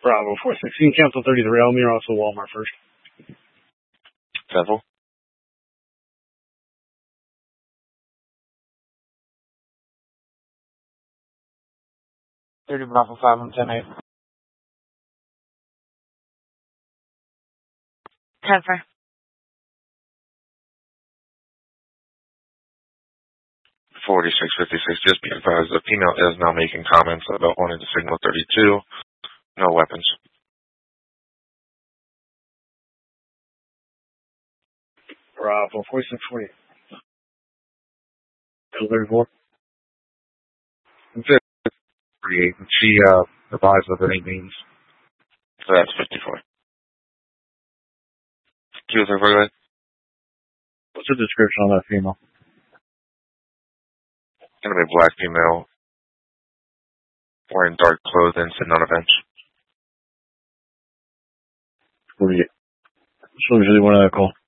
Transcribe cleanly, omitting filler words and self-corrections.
Bravo, 416, cancel 30 to Realme, or also Walmart first. Several. Bravo 5 on 10-8. Cover. 4656, just be advised, the female is now making comments about wanting to signal 32. No weapons. Bravo, 4640. 34. 38. She advised of any means. So that's 54. What's the description on that female? Gonna be a black female wearing dark clothing, sitting on a bench. 48. So usually one of that call.